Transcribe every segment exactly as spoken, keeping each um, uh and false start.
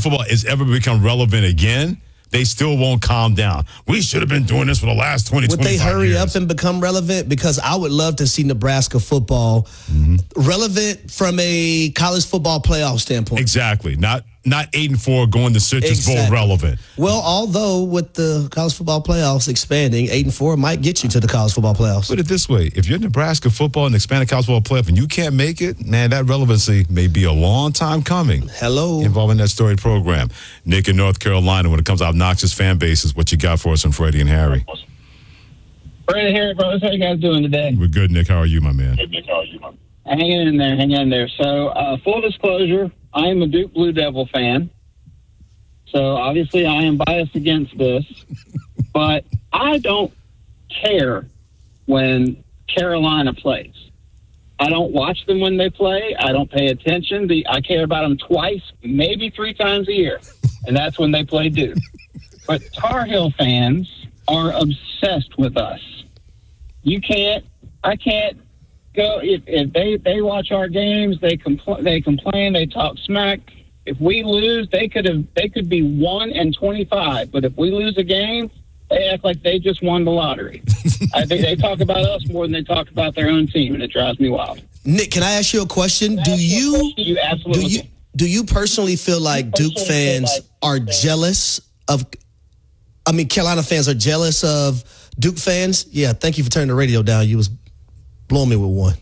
football is ever become relevant again, they still won't calm down. We should have been doing this for the last twenty, Would they hurry years. up and become relevant? Because I would love to see Nebraska football mm-hmm. relevant from a college football playoff standpoint. Exactly. Not not eight and four going to Citrus exactly. Bowl relevant. Well, although with the college football playoffs expanding, eight and four might get you to the college football playoffs. Put it this way: if you're Nebraska football and expanded college football playoff and you can't make it, man, that relevancy may be a long time coming. Hello, involving that storied program. Nick in North Carolina, when it comes to obnoxious fan bases, what you got for us on Freddie and Harry? Freddie and Harry, brothers, how you guys doing today? We're good, Nick. How are you, my man? Good, Nick. How are you, my man? Hanging in there, hanging in there. So, uh, full disclosure, I am a Duke Blue Devil fan. So, obviously, I am biased against this. But I don't care when Carolina plays. I don't watch them when they play. I don't pay attention. The, I care about them twice, maybe three times a year. And that's when they play Duke. But Tar Heel fans are obsessed with us. You can't, I can't go, if, if they, they watch our games, they compl- they complain, they talk smack. If we lose, they could have, they could be one and twenty-five. But if we lose a game, they act like they just won the lottery. I think they talk about us more than they talk about their own team, and it drives me wild. Nick, can I ask you a question? Do you, question? you absolutely do you do you personally feel like Duke fans like are Duke jealous of? I mean, Carolina fans are jealous of Duke fans. Yeah, thank you for turning the radio down. You was blowing me with one.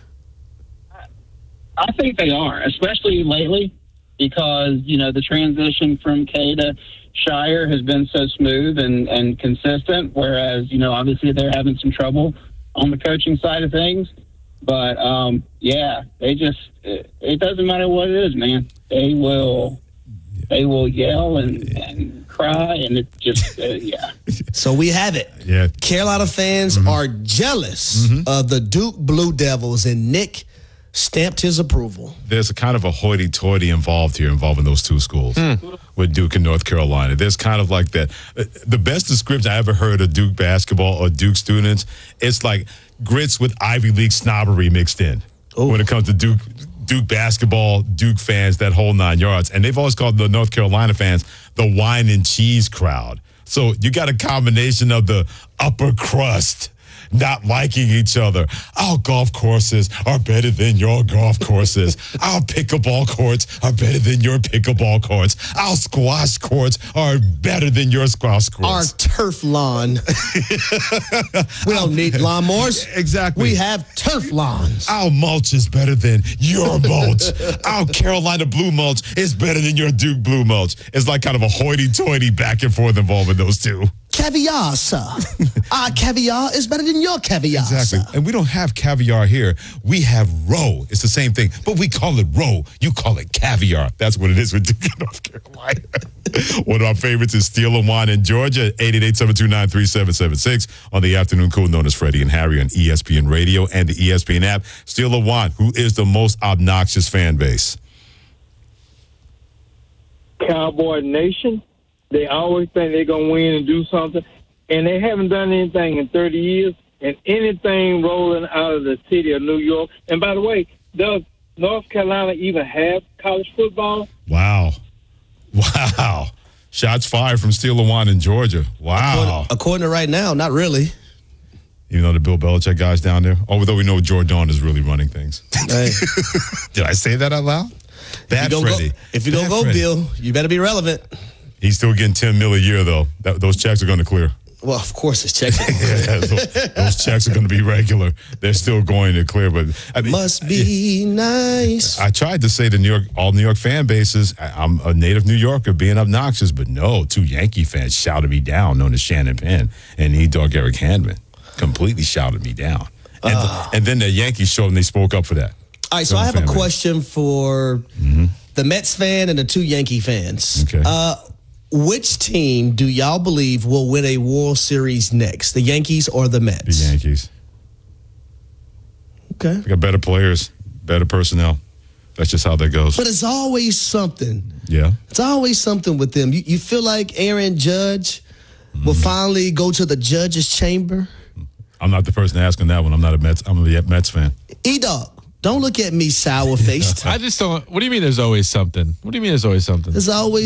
I think they are, especially lately, because you know the transition from K to Shire has been so smooth and, and consistent, whereas, you know, obviously they're having some trouble on the coaching side of things. But, um, yeah, they just, it, it doesn't matter what it is, man. They will, they will yell and, and cry, and it just, uh, yeah. So we have it. Yeah. Carolina fans mm-hmm. are jealous mm-hmm. of the Duke Blue Devils, and Nick stamped his approval. There's a kind of a hoity-toity involved here involving those two schools mm. with Duke and North Carolina. There's kind of like that. The best description I ever heard of Duke basketball or Duke students, it's like grits with Ivy League snobbery mixed in. Ooh. When it comes to Duke Duke basketball, Duke fans, that whole nine yards. And they've always called the North Carolina fans the wine and cheese crowd. So you got a combination of the upper crust not liking each other. Our golf courses are better than your golf courses. Our pickleball courts are better than your pickleball courts. Our squash courts are better than your squash courts. Our turf lawn. We don't need lawnmowers. Exactly. We have turf lawns. Our mulch is better than your mulch. Our Carolina blue mulch is better than your Duke blue mulch. It's like kind of a hoity-toity back and forth involving those two. Caviar, sir. Our caviar is better than your caviar, exactly. sir. And we don't have caviar here. We have roe. It's the same thing, but we call it roe. You call it caviar. That's what it is with Duke, North Carolina. One of our favorites is Steel and Wine in Georgia, eight eight eight, seven two nine, three seven seven six on the afternoon cool, known as Freddie and Harry on E S P N Radio and the E S P N app. Steel and Wine, who is the most obnoxious fan base? Cowboy Nation. They always think they're going to win and do something, and they haven't done anything in thirty years, and anything rolling out of the city of New York. And by the way, does North Carolina even have college football? Wow. Wow. Shots fired from Steel and Wine in Georgia. Wow. According, according to right now, not really. Even though the Bill Belichick guy's down there, although we know Jordan is really running things. Hey. Did I say that out loud? Bad if Freddie. Go, if you're going to go, Freddie. Bill, you better be relevant. He's still getting ten mil a year, though. That, those checks are going to clear. Well, of course it's checks. yeah, those, those checks are going to be regular. They're still going to clear, but I mean, must be nice. I tried to say the New York, all New York fan bases. I, I'm a native New Yorker being obnoxious, but no, two Yankee fans shouted me down, known as Shannon Penn and E-Dog Eric Handman, completely shouted me down. And, uh, and then the Yankees showed and they spoke up for that. All right, so I have a question for mm-hmm. the Mets fan and the two Yankee fans. Okay. Uh, Which team do y'all believe will win a World Series next, the Yankees or the Mets? The Yankees. Okay. They got better players, better personnel. That's just how that goes. But it's always something. Yeah. It's always something with them. You, you feel like Aaron Judge mm. will finally go to the judge's chamber? I'm not the person asking that one. I'm not a Mets. I'm a Mets fan. E-Dog. Don't look at me sour-faced. I just don't. What do you mean there's always something? What do you mean there's always something? There's always